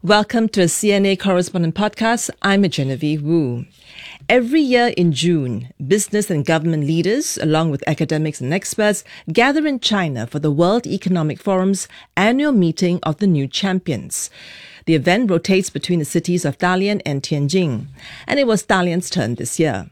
Welcome to a CNA Correspondent Podcast. I'm Genevieve Wu. Every year in June, business and government leaders, along with academics and experts, gather in China for the World Economic Forum's annual meeting of the New Champions. The event rotates between the cities of Dalian and Tianjin, and it was Dalian's turn this year.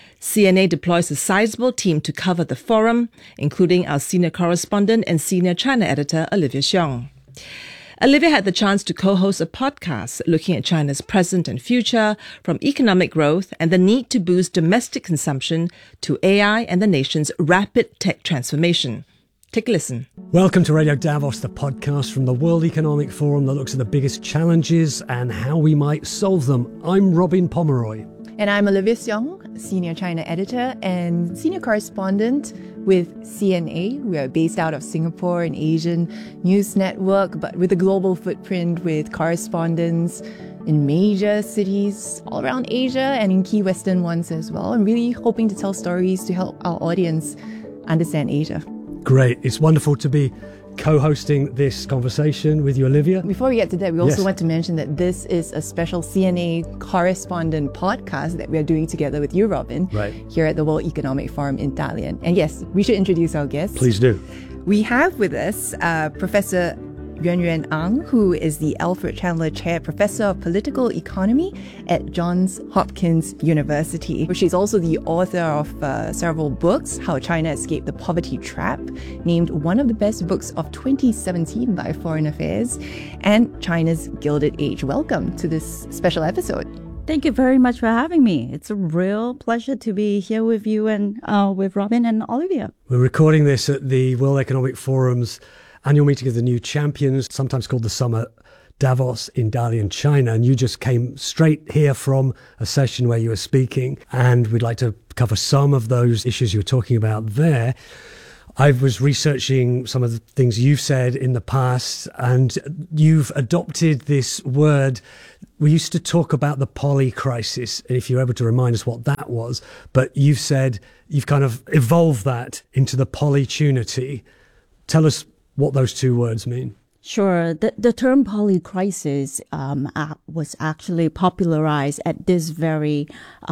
CNA deploys a sizable team to cover the forum, including our senior correspondent and senior China editor, Olivia Xiong. Olivia had the chance to co-host a podcast looking at China's present and future, from economic growth and the need to boost domestic consumption to AI and the nation's rapid tech transformation. Take a listen. Welcome to Radio Davos, the podcast from the World Economic Forum that looks at the biggest challenges and how we might solve them. I'm Robin Pomeroy. And I'm Olivia Xiong, Senior China Editor and Senior Correspondent with CNA. We are based out of Singapore, an Asian news network, but with a global footprint with correspondents in major cities all around Asia and in key Western ones as well. I'm really hoping to tell stories to help our audience understand Asia. Great. It's wonderful to be co-hosting this conversation with you, Olivia. Before we get to that, we also want to mention that this is a special CNA correspondent podcast that we are doing together with you, Robin, here at the World Economic Forum in Dalian. And yes, we should introduce our guests. Please do. We have with us Professor Yuanyuan Ang, who is the Alfred Chandler Chair Professor of Political Economy at Johns Hopkins University. She's also the author of several books, How China Escaped the Poverty Trap, named one of the best books of 2017 by Foreign Affairs, and China's Gilded Age. Welcome to this special episode. Thank you very much for having me. It's a real pleasure to be here with you and with Robin and Olivia. We're recording this at the World Economic Forum's annual meeting of the New Champions, sometimes called the Summer Davos in Dalian, China. And you just came straight here from a session where you were speaking, and we'd like to cover some of those issues you were talking about there. I was researching some of the things you've said in the past, and you've adopted this word. We used to talk about the poly crisis, and if you're able to remind us what that was, but you've said you've kind of evolved that into the polytunity. Tell us what those two words mean. Sure. The term polycrisis was actually popularized at this very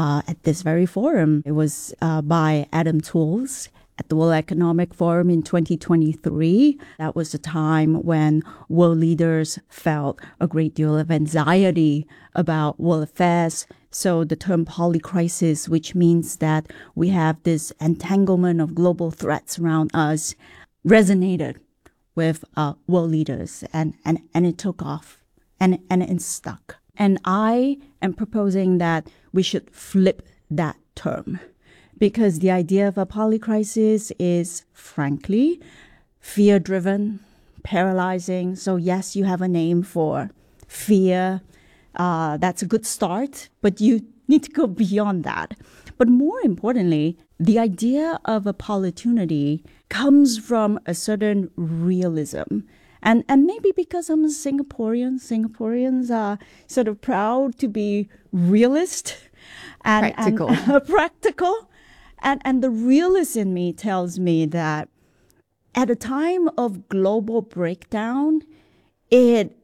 forum. It was by Adam Tools at the World Economic Forum in 2023. That was the time when world leaders felt a great deal of anxiety about world affairs. So the term polycrisis, which means that we have this entanglement of global threats around us, resonated with world leaders, and it took off, and it stuck. And I am proposing that we should flip that term, because the idea of a polycrisis is, frankly, fear-driven, paralyzing. So yes, you have a name for fear. That's a good start, but you need to go beyond that. But more importantly, the idea of a polytunity comes from a certain realism. And maybe because I'm a Singaporean, Singaporeans are sort of proud to be realist and practical. And the realist in me tells me that at a time of global breakdown, it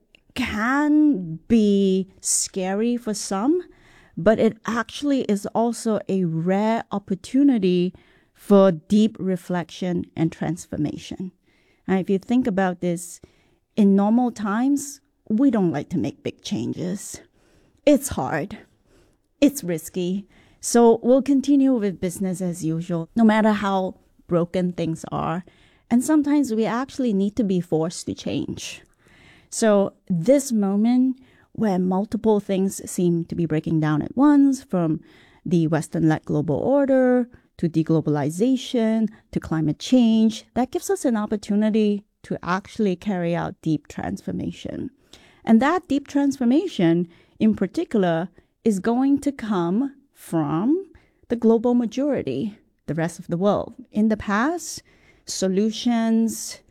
can be scary for some, but it actually is also a rare opportunity for deep reflection and transformation. And if you think about this, in normal times, we don't like to make big changes. It's hard. It's risky. So we'll continue with business as usual, no matter how broken things are. And sometimes we actually need to be forced to change. So this moment where multiple things seem to be breaking down at once, from the Western-led global order to deglobalization to climate change, that gives us an opportunity to actually carry out deep transformation. And that deep transformation, in particular, is going to come from the global majority, the rest of the world. In the past, solutions,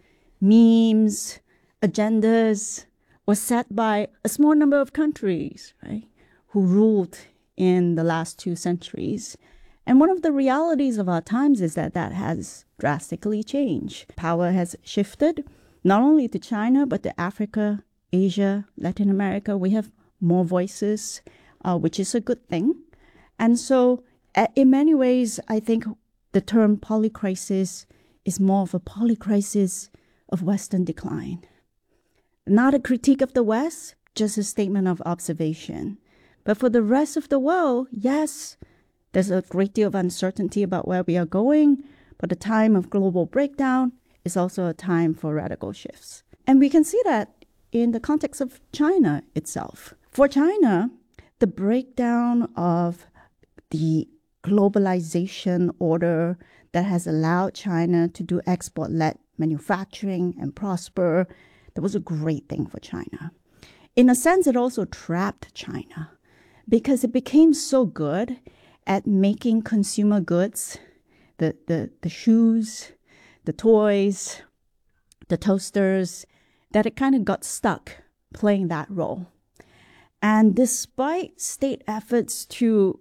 memes, agendas was set by a small number of countries, right, who ruled in the last 2 centuries. And one of the realities of our times is that that has drastically changed. Power has shifted not only to China, but to Africa Asia, Latin America, we have more voices, which is a good thing. And so in many ways, I think the term polycrisis is more of a polycrisis of Western decline. Not a critique of the West, just a statement of observation. But for the rest of the world, yes, there's a great deal of uncertainty about where we are going, but the time of global breakdown is also a time for radical shifts. And we can see that in the context of China itself. For China, the breakdown of the globalization order that has allowed China to do export-led manufacturing and prosper, that was a great thing for China. In a sense, it also trapped China because it became so good at making consumer goods, the shoes, the toys, the toasters, that it kind of got stuck playing that role. And despite state efforts to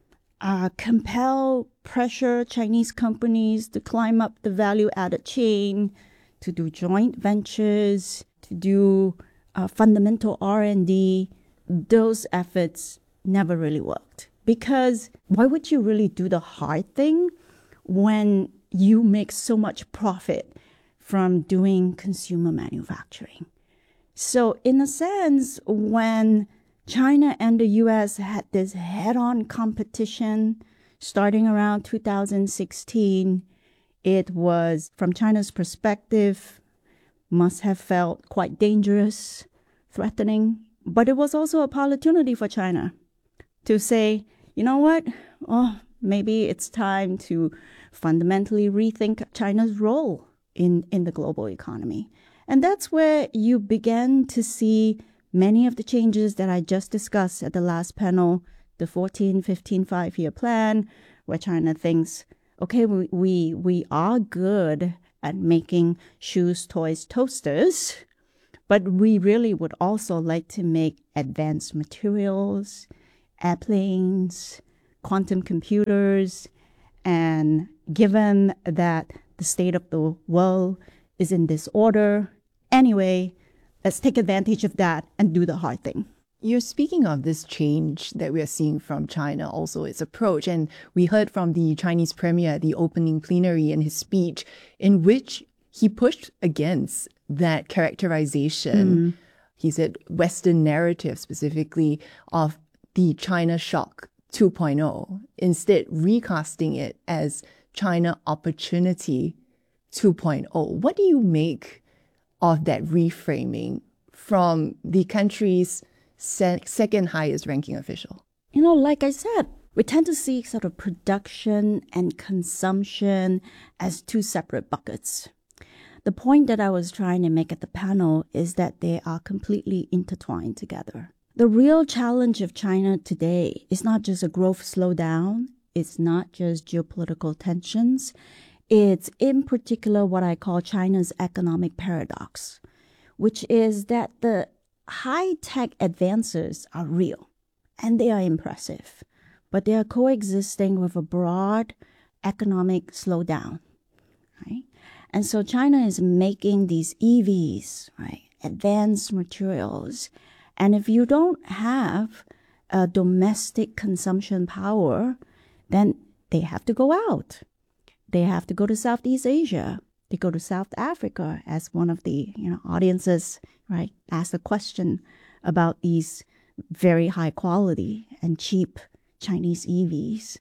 compel, pressure Chinese companies to climb up the value-added chain, to do joint ventures, to do fundamental R&D, those efforts never really worked. Because why would you really do the hard thing when you make so much profit from doing consumer manufacturing? So in a sense, when China and the US had this head-on competition starting around 2016, it was, from China's perspective, must have felt quite dangerous, threatening. But it was also a opportunity for China to say, you know what? Oh, maybe it's time to fundamentally rethink China's role in the global economy. And that's where you began to see many of the changes that I just discussed at the last panel, the 14, 15, 5-year plan, where China thinks, okay, we are good at making shoes, toys, toasters, but we really would also like to make advanced materials, airplanes, quantum computers. And given that the state of the world is in disorder, anyway, let's take advantage of that and do the hard thing. You're speaking of this change that we are seeing from China, also its approach. And we heard from the Chinese premier at the opening plenary in his speech, in which he pushed against that characterization. He said Western narrative specifically of the China shock 2.0, instead recasting it as China opportunity 2.0. What do you make of that reframing from the country's second highest ranking official? You know, like I said, we tend to see sort of production and consumption as two separate buckets. The point that I was trying to make at the panel is that they are completely intertwined together. The real challenge of China today is not just a growth slowdown. It's not just geopolitical tensions. It's in particular what I call China's economic paradox, which is that the high-tech advances are real and they are impressive, but they are coexisting with a broad economic slowdown, right? And so China is making these EVs, right, advanced materials. And if you don't have a domestic consumption power, then they have to go out. They have to go to Southeast Asia. They go to South Africa, as one of the audiences, right, asked a question about these very high quality and cheap Chinese EVs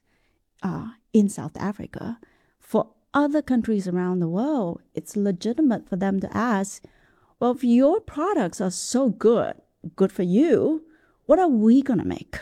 in South Africa. For other countries around the world, it's legitimate for them to ask, well, if your products are so good for you, what are we going to make?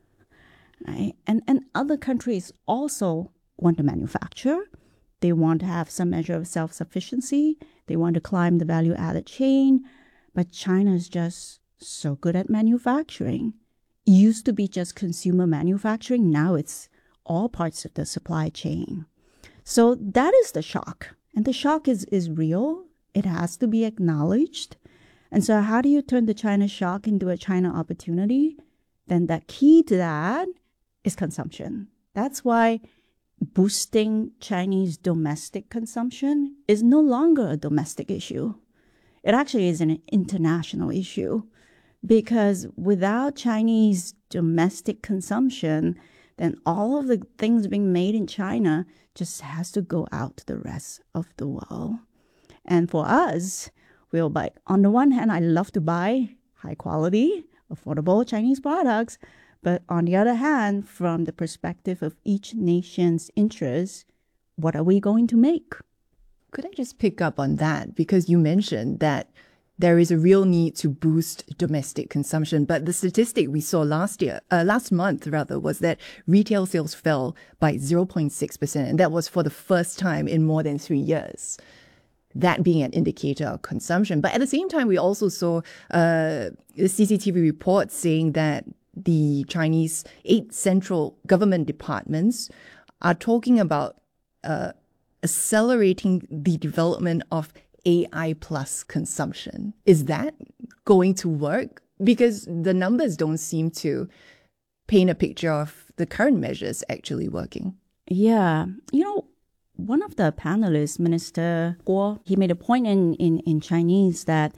Right? And other countries also want to manufacture. They want to have some measure of self-sufficiency. They want to climb the value-added chain. But China is just so good at manufacturing. It used to be just consumer manufacturing. Now it's all parts of the supply chain. So that is the shock. And the shock is real. It has to be acknowledged. And so how do you turn the China shock into a China opportunity? Then the key to that is consumption. That's why boosting Chinese domestic consumption is no longer a domestic issue. It actually is an international issue because without Chinese domestic consumption, then all of the things being made in China just has to go out to the rest of the world. And for us, we'll buy, on the one hand, I love to buy high quality, affordable Chinese products. But on the other hand, from the perspective of each nation's interests, what are we going to make? Could I just pick up on that? Because you mentioned that there is a real need to boost domestic consumption. But the statistic we saw last month, was that retail sales fell by 0.6%. And that was for the first time in more than 3 years. That being an indicator of consumption. But at the same time, we also saw the CCTV report saying that the Chinese 8 central government departments are talking about accelerating the development of AI plus consumption. Is that going to work? Because the numbers don't seem to paint a picture of the current measures actually working. Yeah. One of the panelists, Minister Guo, he made a point in Chinese that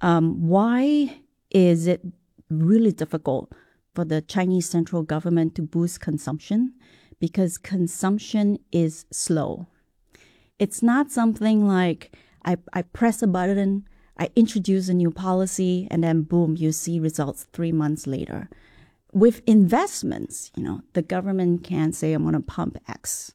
why is it really difficult for the Chinese central government to boost consumption? Because consumption is slow. It's not something like I press a button, I introduce a new policy, and then boom, you see results 3 months later. With investments, the government can say, I'm going to pump X,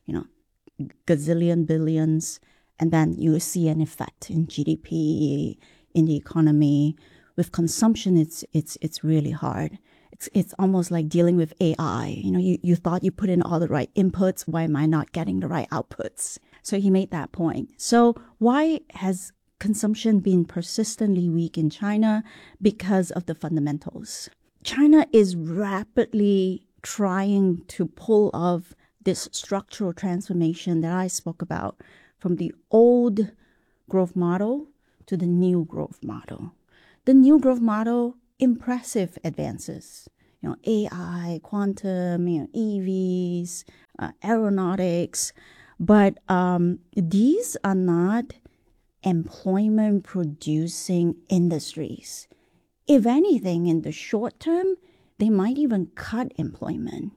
gazillion billions, and then you see an effect in GDP, in the economy. With consumption, it's really hard. It's almost like dealing with AI. You thought you put in all the right inputs. Why am I not getting the right outputs? So he made that point. So why has consumption been persistently weak in China? Because of the fundamentals. China is rapidly trying to pull off this structural transformation that I spoke about from the old growth model to the new growth model. The new growth model, impressive advances, AI, quantum, EVs, aeronautics, but these are not employment producing industries. If anything, in the short term, they might even cut employment.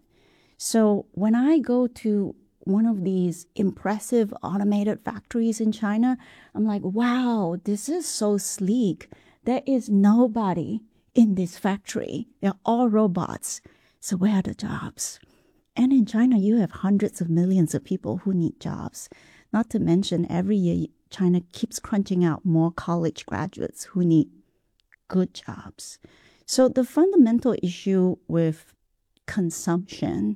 So when I go to one of these impressive automated factories in China, I'm like, wow, this is so sleek. There is nobody in this factory. They're all robots. So where are the jobs? And in China, you have hundreds of millions of people who need jobs. Not to mention, every year, China keeps crunching out more college graduates who need good jobs. So the fundamental issue with consumption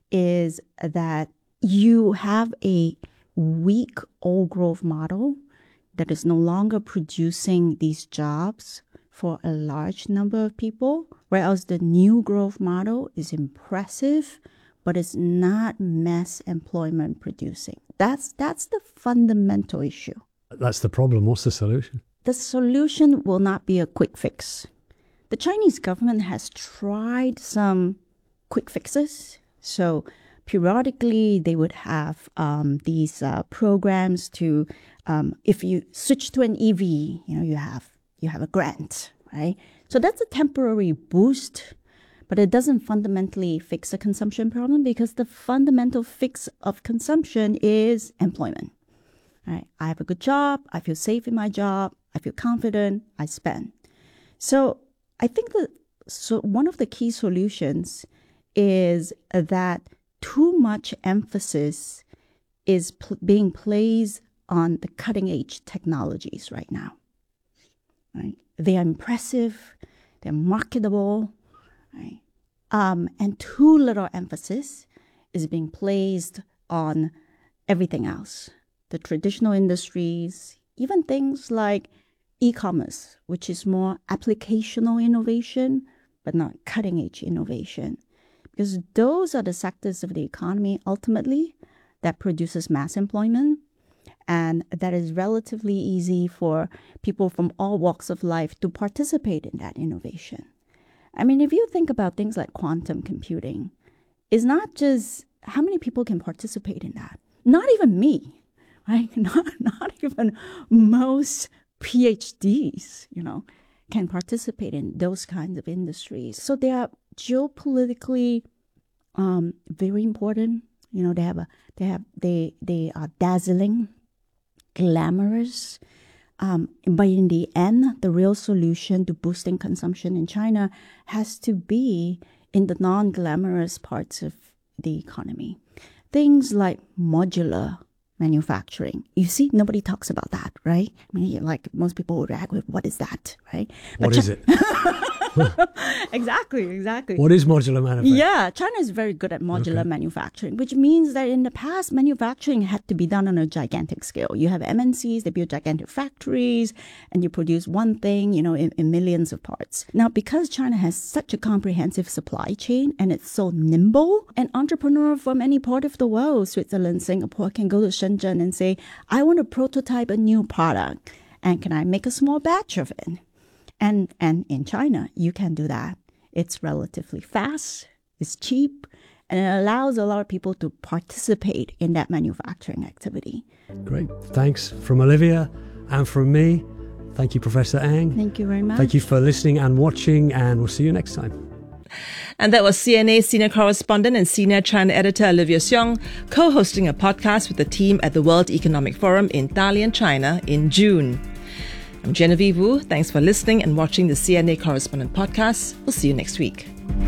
is that you have a weak old growth model that is no longer producing these jobs for a large number of people, whereas the new growth model is impressive, but it's not mass employment producing. That's the fundamental issue. That's the problem. What's the solution? The solution will not be a quick fix. The Chinese government has tried some quick fixes. So periodically, they would have these programs to, if you switch to an EV, you have a grant, right? So that's a temporary boost, but it doesn't fundamentally fix the consumption problem because the fundamental fix of consumption is employment. Right? I have a good job. I feel safe in my job. I feel confident. I spend. So I think that one of the key solutions is that too much emphasis is being placed on the cutting edge technologies right now. Right? They are impressive. They're marketable. Right? And too little emphasis is being placed on everything else. The traditional industries, even things like e-commerce, which is more applicational innovation, but not cutting-edge innovation. Because those are the sectors of the economy, ultimately, that produces mass employment, and that is relatively easy for people from all walks of life to participate in that innovation. I mean, if you think about things like quantum computing, it's not just how many people can participate in that. Not even me. Right? Not even most PhDs, can participate in those kinds of industries. So they are geopolitically very important. They are dazzling, glamorous. But in the end, the real solution to boosting consumption in China has to be in the non-glamorous parts of the economy. Things like modular manufacturing. You see, nobody talks about that, right? I mean, like most people would react with, what is that, right? What is it? Exactly. What is modular manufacturing? Yeah, China is very good at modular manufacturing, which means that in the past, manufacturing had to be done on a gigantic scale. You have MNCs, they build gigantic factories, and you produce one thing, in millions of parts. Now, because China has such a comprehensive supply chain and it's so nimble, an entrepreneur from any part of the world, Switzerland, Singapore, can go to Shenzhen and say, I want to prototype a new product, and can I make a small batch of it? And in China, you can do that. It's relatively fast, it's cheap, and it allows a lot of people to participate in that manufacturing activity. Great. Thanks from Olivia and from me. Thank you, Professor Ang. Thank you very much. Thank you for listening and watching, and we'll see you next time. And that was CNA senior correspondent and senior China editor Olivia Xiong, co-hosting a podcast with the team at the World Economic Forum in Dalian, China in June. I'm Genevieve Wu. Thanks for listening and watching the CNA Correspondent Podcast. We'll see you next week.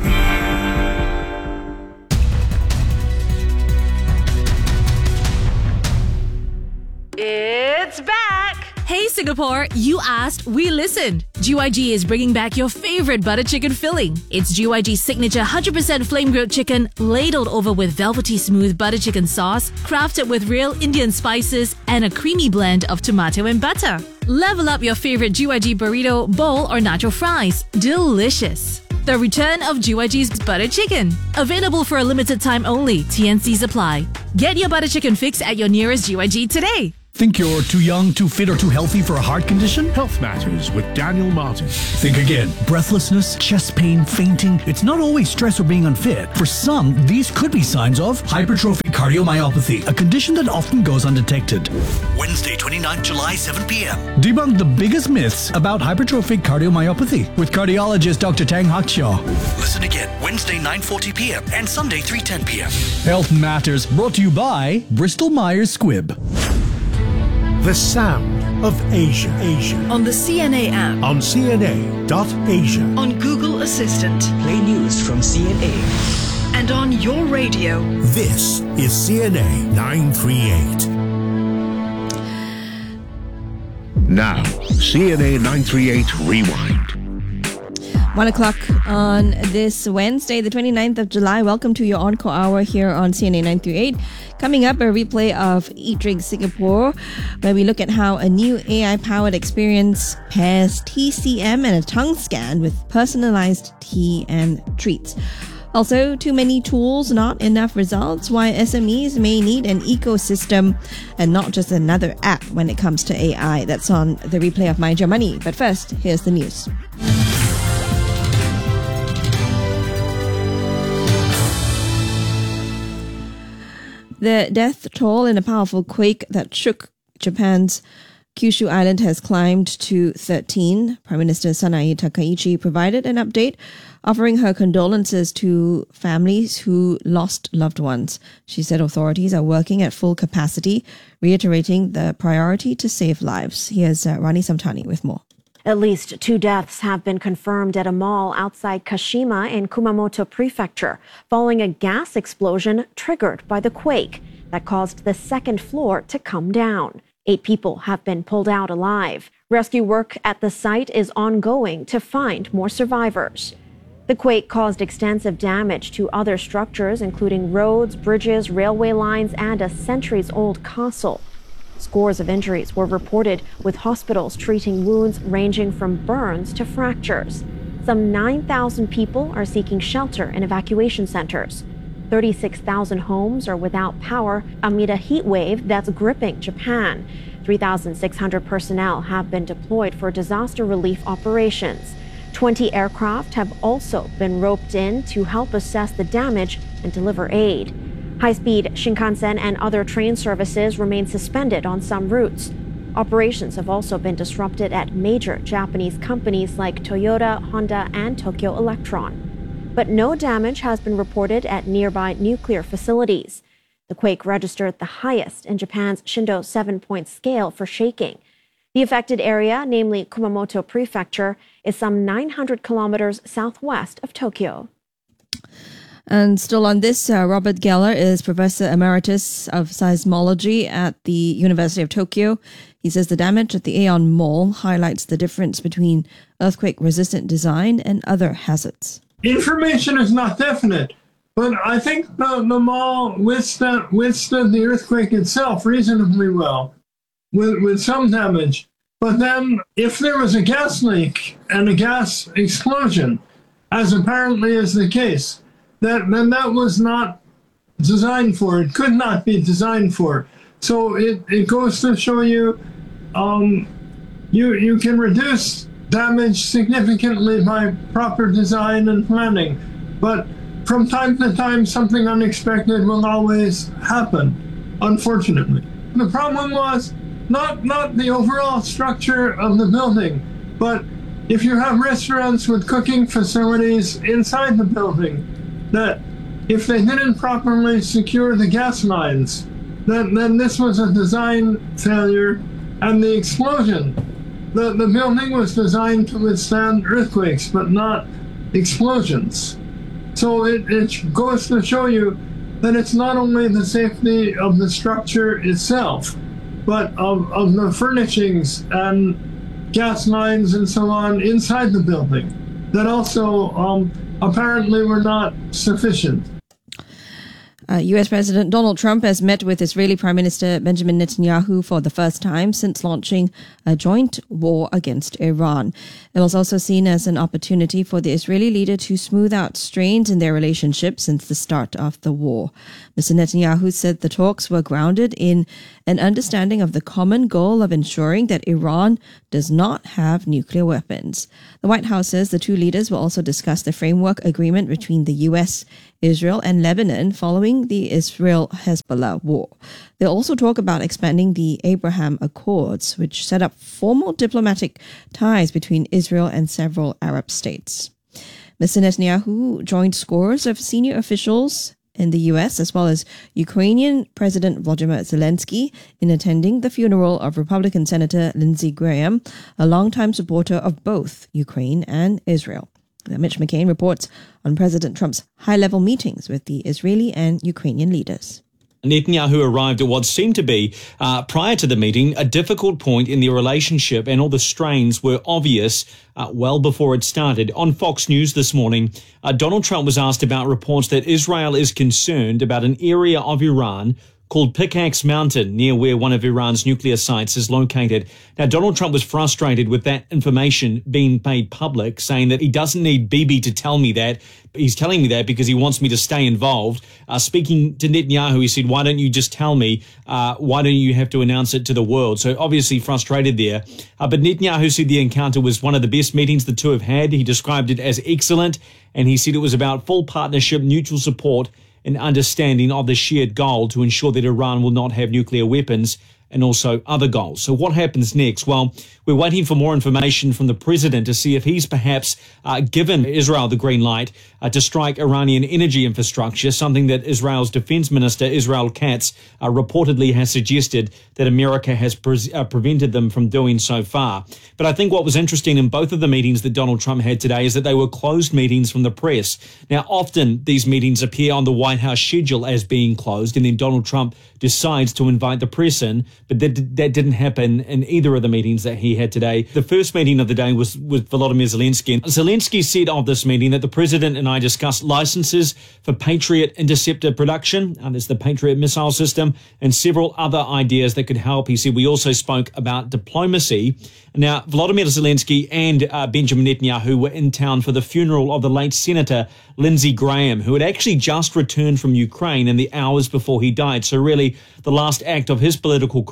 It's back! Hey Singapore, you asked, we listened. GYG is bringing back your favorite butter chicken filling. It's GYG's signature 100% flame grilled chicken, ladled over with velvety smooth butter chicken sauce, crafted with real Indian spices and a creamy blend of tomato and butter. Level up your favorite GYG burrito, bowl or nacho fries. Delicious. The return of GYG's butter chicken. Available for a limited time only. TNCs apply. Get your butter chicken fix at your nearest GYG today. Think you're too young, too fit, or too healthy for a heart condition? Health Matters with Daniel Martin. Think again. Breathlessness, chest pain, fainting. It's not always stress or being unfit. For some, these could be signs of hypertrophic cardiomyopathy, a condition that often goes undetected. Wednesday, 29th July, 7 p.m. Debunk the biggest myths about hypertrophic cardiomyopathy with cardiologist Dr. Tang Hakshaw. Listen again, Wednesday, 9:40 p.m. and Sunday, 3:10 p.m. Health Matters, brought to you by Bristol Myers Squibb. The Sound of Asia. On the CNA app. On CNA.Asia. On Google Assistant. Play news from CNA. And on your radio. This is CNA 938. Now, CNA 938 Rewind. 1 o'clock on this Wednesday, the 29th of July. Welcome to your Encore Hour here on CNA 938. Coming up, a replay of Eat Drink Singapore, where we look at how a new AI-powered experience pairs TCM and a tongue scan with personalized tea and treats. Also, too many tools, not enough results, why SMEs may need an ecosystem and not just another app when it comes to AI. That's on the replay of Mind Your Money. But first, here's the news. The death toll in a powerful quake that shook Japan's Kyushu Island has climbed to 13. Prime Minister Sanae Takaichi provided an update, offering her condolences to families who lost loved ones. She said authorities are working at full capacity, reiterating the priority to save lives. Here's Rani Samtani with more. At least 2 deaths have been confirmed at a mall outside Kashima in Kumamoto Prefecture, following a gas explosion triggered by the quake that caused the second floor to come down. 8 people have been pulled out alive. Rescue work at the site is ongoing to find more survivors. The quake caused extensive damage to other structures, including roads, bridges, railway lines, and a centuries-old castle. Scores of injuries were reported, with hospitals treating wounds ranging from burns to fractures. Some 9,000 people are seeking shelter in evacuation centers. 36,000 homes are without power amid a heat wave that's gripping Japan. 3,600 personnel have been deployed for disaster relief operations. 20 aircraft have also been roped in to help assess the damage and deliver aid. High-speed Shinkansen and other train services remain suspended on some routes. Operations have also been disrupted at major Japanese companies like Toyota, Honda, and Tokyo Electron. But no damage has been reported at nearby nuclear facilities. The quake registered the highest in Japan's Shindo 7-point scale for shaking. The affected area, namely Kumamoto Prefecture, is some 900 kilometers southwest of Tokyo. And still on this, Robert Geller is Professor Emeritus of Seismology at the University of Tokyo. He says the damage at the Aeon Mall highlights the difference between earthquake-resistant design and other hazards. Information is not definite, but I think the mall withstood the earthquake itself reasonably well, with some damage. But then, if there was a gas leak and a gas explosion, as apparently is the case, then that was not designed for. It could not be designed for. So it goes to show you, you can reduce damage significantly by proper design and planning. But from time to time, something unexpected will always happen, unfortunately. The problem was not the overall structure of the building, but if you have restaurants with cooking facilities inside the building, that if they didn't properly secure the gas lines, then this was a design failure. And the explosion, the building was designed to withstand earthquakes, but not explosions. So it goes to show you that it's not only the safety of the structure itself, but of the furnishings and gas lines and so on inside the building that also apparently were not sufficient. U.S. President Donald Trump has met with Israeli Prime Minister Benjamin Netanyahu for the first time since launching a joint war against Iran. It was also seen as an opportunity for the Israeli leader to smooth out strains in their relationship since the start of the war. Mr. Netanyahu said the talks were grounded in an understanding of the common goal of ensuring that Iran does not have nuclear weapons. The White House says the two leaders will also discuss the framework agreement between the U.S., Israel and Lebanon following the Israel-Hezbollah war. They'll also talk about expanding the Abraham Accords, which set up formal diplomatic ties between Israel and several Arab states. Mr. Netanyahu joined scores of senior officials in the U.S. as well as Ukrainian President Volodymyr Zelensky in attending the funeral of Republican Senator Lindsey Graham, a longtime supporter of both Ukraine and Israel. Mitch McCain reports on President Trump's high-level meetings with the Israeli and Ukrainian leaders. Netanyahu arrived at what seemed to be, prior to the meeting, a difficult point in their relationship, and all the strains were obvious well before it started. On Fox News this morning, Donald Trump was asked about reports that Israel is concerned about an area of Iran called Pickaxe Mountain, near where one of Iran's nuclear sites is located. Now, Donald Trump was frustrated with that information being made public, saying that he doesn't need Bibi to tell me that. He's telling me that because he wants me to stay involved. Speaking to Netanyahu, he said, why don't you just tell me? Why don't you have to announce it to the world? So obviously frustrated there. But Netanyahu said the encounter was one of the best meetings the two have had. He described it as excellent, and he said it was about full partnership, mutual support, and understanding of the shared goal to ensure that Iran will not have nuclear weapons and also other goals. So what happens next? Well, we're waiting for more information from the president to see if he's perhaps given Israel the green light to strike Iranian energy infrastructure, something that Israel's defense minister, Israel Katz, reportedly has suggested that America has prevented them from doing so far. But I think what was interesting in both of the meetings that Donald Trump had today is that they were closed meetings from the press. Now, often these meetings appear on the White House schedule as being closed, and then Donald Trump decides to invite the press in, but that didn't happen in either of the meetings that he had today. The first meeting of the day was with Volodymyr Zelensky. Zelensky said of this meeting that the president and I discussed licenses for Patriot interceptor production, there's the Patriot missile system, and several other ideas that could help. He said we also spoke about diplomacy. Now, Volodymyr Zelensky and Benjamin Netanyahu were in town for the funeral of the late Senator Lindsey Graham, who had actually just returned from Ukraine in the hours before he died. So really, the last act of his political career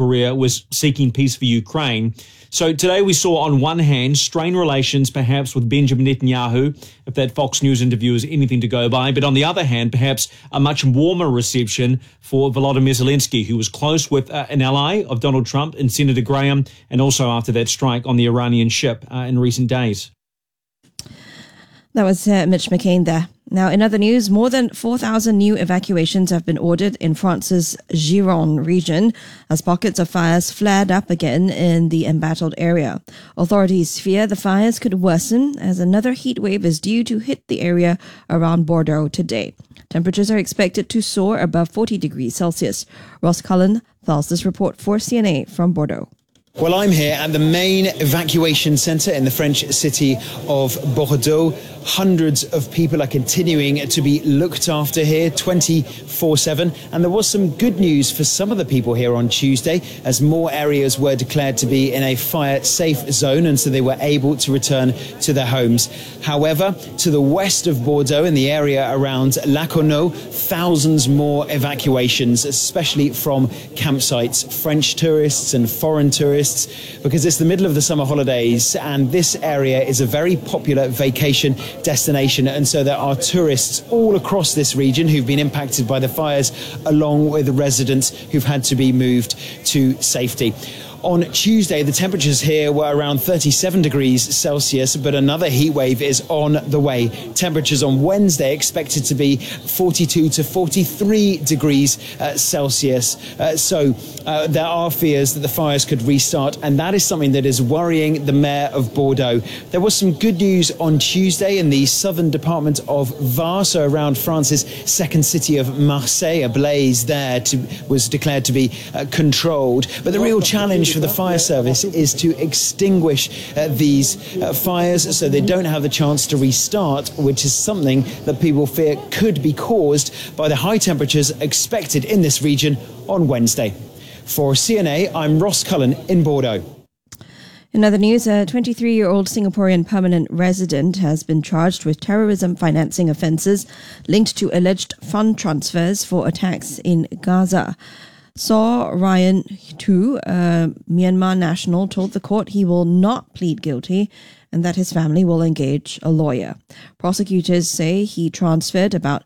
Korea was seeking peace for Ukraine. So today we saw on one hand strained relations perhaps with Benjamin Netanyahu, if that Fox News interview is anything to go by, but on the other hand perhaps a much warmer reception for Volodymyr Zelensky, who was close with an ally of Donald Trump and Senator Graham, and also after that strike on the Iranian ship in recent days. That was Mitch McCain there. Now, in other news, more than 4,000 new evacuations have been ordered in France's Gironde region as pockets of fires flared up again in the embattled area. Authorities fear the fires could worsen as another heat wave is due to hit the area around Bordeaux today. Temperatures are expected to soar above 40 degrees Celsius. Ross Cullen files this report for CNA from Bordeaux. Well, I'm here at the main evacuation centre in the French city of Bordeaux. Hundreds of people are continuing to be looked after here 24/7. And there was some good news for some of the people here on Tuesday as more areas were declared to be in a fire-safe zone, and so they were able to return to their homes. However, to the west of Bordeaux, in the area around Lacournau, thousands more evacuations, especially from campsites, French tourists and foreign tourists, because it's the middle of the summer holidays and this area is a very popular vacation destination, and so there are tourists all across this region who've been impacted by the fires, along with residents who've had to be moved to safety. On Tuesday, the temperatures here were around 37 degrees Celsius, but another heat wave is on the way. Temperatures on Wednesday expected to be 42 to 43 degrees Celsius. So there are fears that the fires could restart, and that is something that is worrying the mayor of Bordeaux. There was some good news on Tuesday in the southern department of Var, so around France's second city of Marseille. A blaze there was declared to be controlled. But the real challenge for the fire service is to extinguish these fires so they don't have the chance to restart, which is something that people fear could be caused by the high temperatures expected in this region on Wednesday. For CNA, I'm Ross Cullen in Bordeaux. In other news, a 23-year-old Singaporean permanent resident has been charged with terrorism financing offences linked to alleged fund transfers for attacks in Gaza. Saw Ryan Tu, a Myanmar national, told the court he will not plead guilty and that his family will engage a lawyer. Prosecutors say he transferred about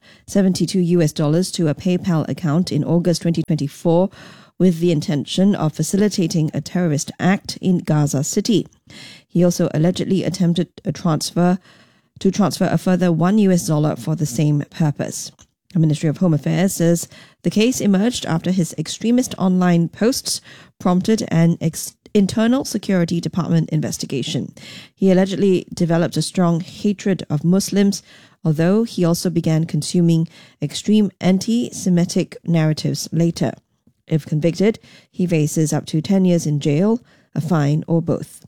$72 to a PayPal account in August 2024 with the intention of facilitating a terrorist act in Gaza City. He also allegedly attempted to transfer a further $1 for the same purpose. The Ministry of Home Affairs says the case emerged after his extremist online posts prompted an internal security department investigation. He allegedly developed a strong hatred of Muslims, although he also began consuming extreme anti-Semitic narratives later. If convicted, he faces up to 10 years in jail, a fine, or both.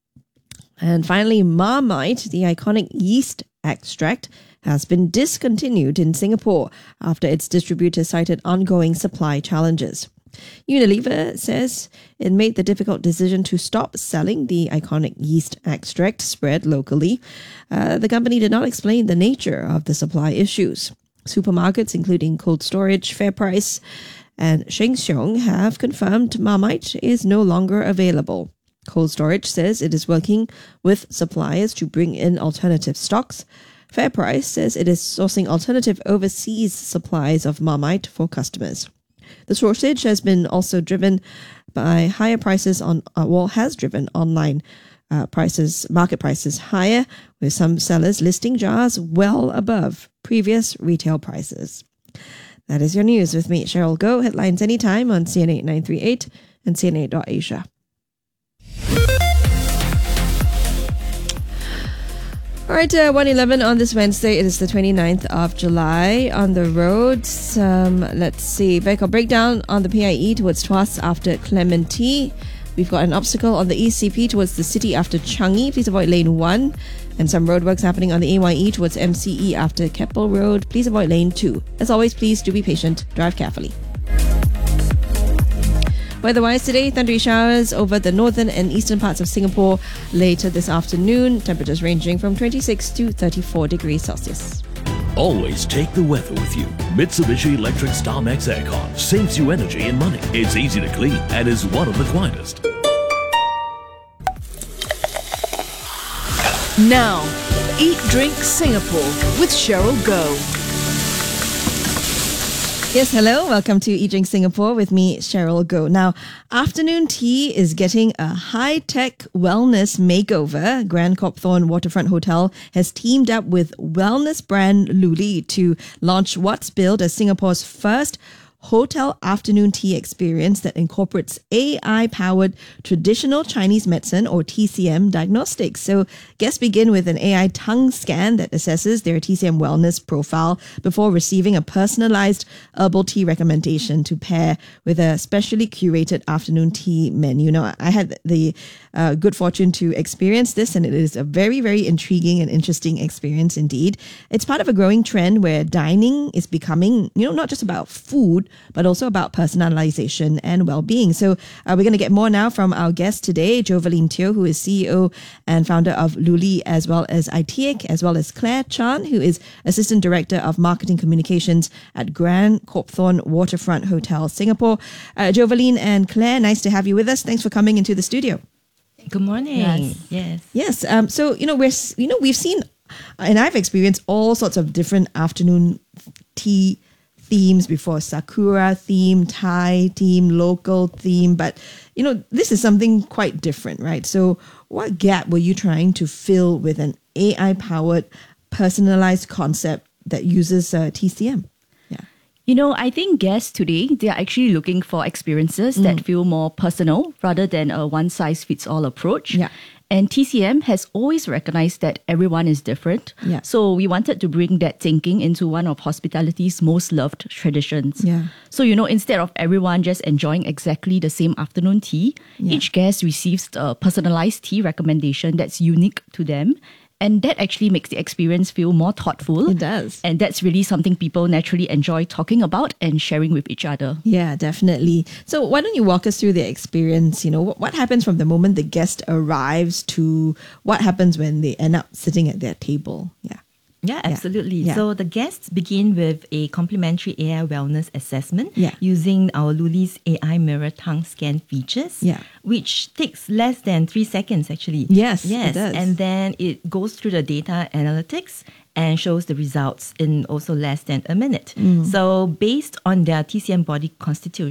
And finally, Marmite, the iconic yeast extract, has been discontinued in Singapore after its distributor cited ongoing supply challenges. Unilever says it made the difficult decision to stop selling the iconic yeast extract spread locally. The company did not explain the nature of the supply issues. Supermarkets, including Cold Storage, FairPrice, and Sheng Siong, have confirmed Marmite is no longer available. Cold Storage says it is working with suppliers to bring in alternative stocks. FairPrice says it is sourcing alternative overseas supplies of Marmite for customers. The shortage has been also driven by higher prices has driven online market prices higher, with some sellers listing jars well above previous retail prices. That is your news with me, Cheryl Goh. Headlines anytime on CNA 938 and CNA.Asia. All right, 1:11 on this Wednesday. It is the 29th of July. On the roads, let's see. Vehicle breakdown on the PIE towards Tuas after Clementi. We've got an obstacle on the ECP towards the city after Changi. Please avoid lane 1. And some roadworks happening on the AYE towards MCE after Keppel Road. Please avoid lane 2. As always, please do be patient. Drive carefully. Weather-wise today, thundery showers over the northern and eastern parts of Singapore later this afternoon. Temperatures ranging from 26 to 34 degrees Celsius. Always take the weather with you. Mitsubishi Electric Starmex Aircon saves you energy and money. It's easy to clean and is one of the quietest. Now, Eat Drink Singapore with Cheryl Goh. Yes, hello. Welcome to Eat Drink Singapore with me, Cheryl Goh. Now, afternoon tea is getting a high-tech wellness makeover. Grand Copthorne Waterfront Hotel has teamed up with wellness brand Luli to launch what's billed as Singapore's first hotel afternoon tea experience that incorporates AI-powered traditional Chinese medicine or TCM diagnostics. So guests begin with an AI tongue scan that assesses their TCM wellness profile before receiving a personalized herbal tea recommendation to pair with a specially curated afternoon tea menu. Now, I had the good fortune to experience this, and it is a very, very intriguing and interesting experience indeed. It's part of a growing trend where dining is becoming, not just about food, but also about personalization and well-being. So we're going to get more now from our guest today, Jovaline Teo, who is CEO and founder of Luli, as well as ITIC, as well as Claire Chan, who is Assistant Director of Marketing Communications at Grand Copthorne Waterfront Hotel, Singapore. Jovaline and Claire, nice to have you with us. Thanks for coming into the studio. Good morning. Yes. So we've seen, and I've experienced all sorts of different afternoon tea themes before: Sakura theme, Thai theme, local theme. But this is something quite different, right? So, what gap were you trying to fill with an AI-powered, personalized concept that uses TCM? I think guests today, they are actually looking for experiences that feel more personal rather than a one-size-fits-all approach. Yeah. And TCM has always recognized that everyone is different. Yeah. So we wanted to bring that thinking into one of hospitality's most loved traditions. Yeah. So, instead of everyone just enjoying exactly the same afternoon tea, each guest receives a personalized tea recommendation that's unique to them. And that actually makes the experience feel more thoughtful. It does. And that's really something people naturally enjoy talking about and sharing with each other. Yeah, definitely. So why don't you walk us through the experience? What happens from the moment the guest arrives to what happens when they end up sitting at their table? Yeah, absolutely. Yeah. So the guests begin with a complimentary AI wellness assessment Yeah. using our Luli's AI mirror tongue scan features, which takes less than 3 seconds actually. Yes, it does. And then it goes through the data analytics and shows the results in also less than a minute. So based on their TCM body constitution,